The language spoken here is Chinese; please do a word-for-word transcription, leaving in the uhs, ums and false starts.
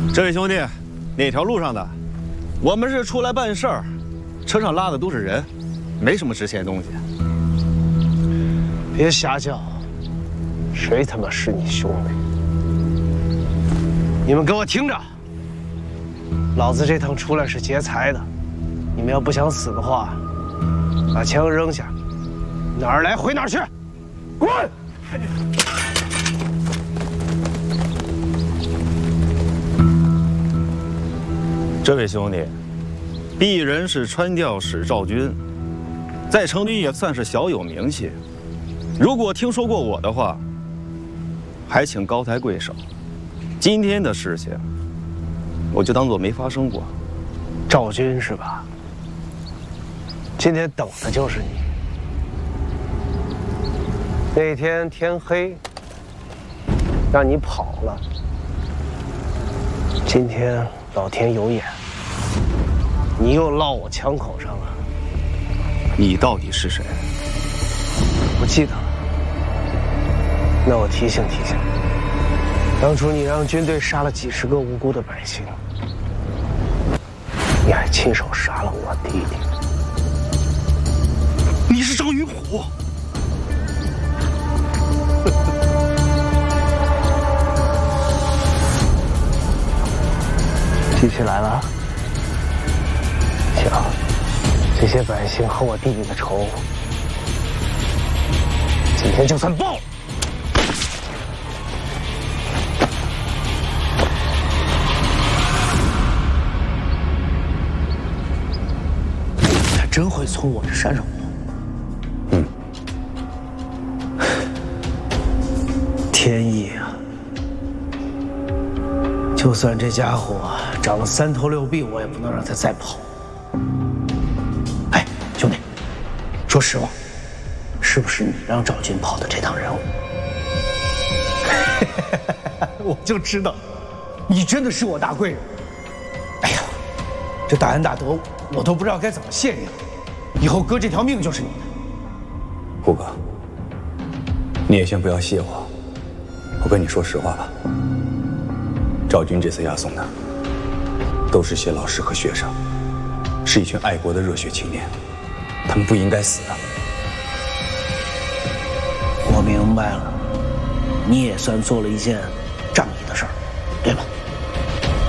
这位兄弟，哪条路上的？我们是出来办事儿，车上拉的都是人，没什么值钱东西。 别瞎叫，谁他妈是你兄弟？你们给我听着，老子这趟出来是劫财的，你们要不想死的话，把枪扔下，哪儿来回哪儿去，滚！ 这位兄弟，鄙人是川调使赵军，在城里也算是小有名气。如果听说过我的话，还请高抬贵手。今天的事情，我就当做没发生过。 赵军是吧？今天等的就是你。那天天黑，让你跑了。今天老天有眼。 你又落我枪口上了。 你到底是谁？ 不记得了。那我提醒提醒你，当初你让军队杀了几十个无辜的百姓，你还亲手杀了我弟弟。 你是张云虎。 记起来了。 行，这些百姓和我弟弟的仇，今天就算报了。他真会从我这山上过。嗯。天意啊！就算这家伙长了三头六臂，我也不能让他再跑。 哎，兄弟，说实话，是不是你让赵军跑的这趟任务？我就知道，你真的是我大贵人。哎呀，这大恩大德，我都不知道该怎么谢你了。以后哥这条命就是你的。 胡哥，你也先不要谢我。我跟你说实话吧，赵军这次押送的，都是些老师和学生。 是一群爱国的热血青年，他们不应该死的。 我明白了，你也算做了一件